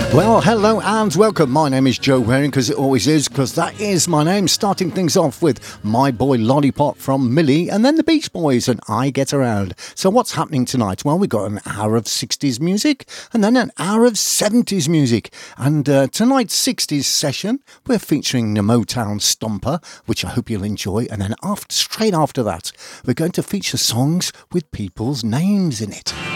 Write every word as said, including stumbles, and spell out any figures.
Well, hello and welcome. My name is Joe Waring, because it always is, because that is my name. Starting things off with My Boy Lollipop from Millie, and then the Beach Boys and I Get Around. So what's happening tonight? Well, we've got an hour of sixties music and then an hour of seventies music. And uh, tonight's sixties session, we're featuring the Motown Stomper, which I hope you'll enjoy. And then after, straight after that, we're going to feature songs with people's names in it.